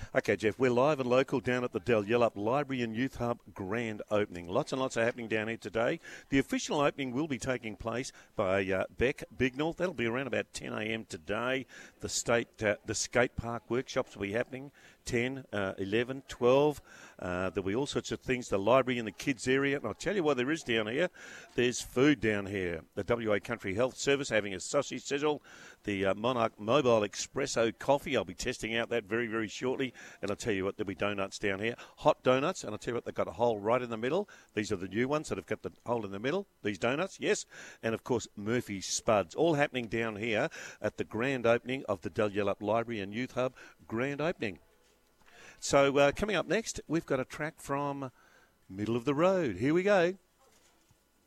Okay, Jeff, we're live and local down at the Dalyalup Library and Youth Hub grand opening. Lots and lots are happening down here today. The official opening will be taking place by Beck Bignell. That'll be around about 10 a.m. today. The skate park workshops will be happening 10, 11, 12. There'll be all sorts of things, the library and the kids area. And I'll tell you what there is down here. There's food down here. The WA Country Health Service having a sausage sizzle. The Monarch Mobile Espresso coffee. I'll be testing out that very, very shortly. And I'll tell you what, there'll be donuts down here. Hot donuts. And I'll tell you what, they've got a hole right in the middle. These are the new ones that have got the hole in the middle. These donuts, yes. And, of course, Murphy's Spuds. All happening down here at the grand opening of the Dalyalup Library and Youth Hub grand opening. So coming up next, we've got a track from Middle of the Road. Here we go.